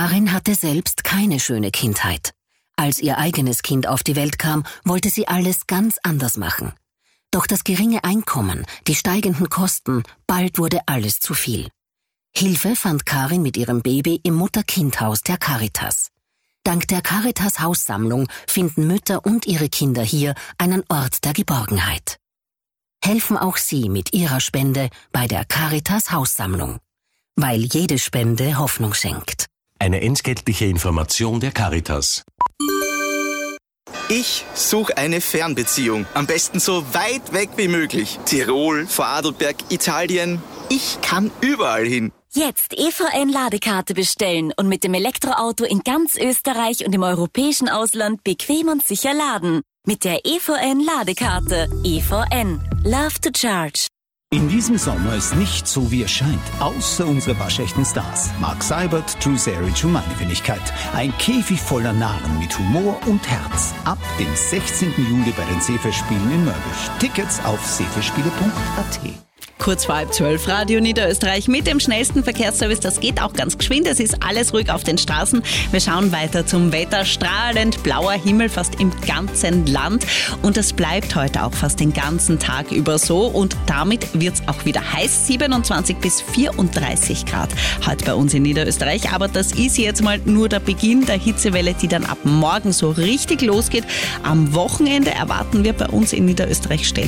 Karin hatte selbst keine schöne Kindheit. Als ihr eigenes Kind auf die Welt kam, wollte sie alles ganz anders machen. Doch das geringe Einkommen, die steigenden Kosten, bald wurde alles zu viel. Hilfe fand Karin mit ihrem Baby im Mutter-Kind-Haus der Caritas. Dank der Caritas-Haussammlung finden Mütter und ihre Kinder hier einen Ort der Geborgenheit. Helfen auch Sie mit Ihrer Spende bei der Caritas-Haussammlung. Weil jede Spende Hoffnung schenkt. Eine entgeltliche Information der Caritas. Ich suche eine Fernbeziehung. Am besten so weit weg wie möglich. Tirol, Vorarlberg, Italien. Ich kann überall hin. Jetzt EVN-Ladekarte bestellen und mit dem Elektroauto in ganz Österreich und im europäischen Ausland bequem und sicher laden. Mit der EVN-Ladekarte. EVN. Love to charge. In diesem Sommer ist nicht so, wie es scheint. Außer unsere waschechten Stars. Mark Seibert, Drew Sarich und meine Wenigkeit. Ein Käfig voller Narren mit Humor und Herz. Ab dem 16. Juli bei den Seefestspielen in Mörbisch. Tickets auf seefestspiele.at. Kurz vor 11:30, Radio Niederösterreich mit dem schnellsten Verkehrsservice. Das geht auch ganz geschwind. Es ist alles ruhig auf den Straßen. Wir schauen weiter zum Wetter. Strahlend blauer Himmel fast im ganzen Land. Und das bleibt heute auch fast den ganzen Tag über so. Und damit wird es auch wieder heiß. 27 bis 34 Grad heute bei uns in Niederösterreich. Aber das ist jetzt mal nur der Beginn der Hitzewelle, die dann ab morgen so richtig losgeht. Am Wochenende erwarten wir bei uns in Niederösterreich stellen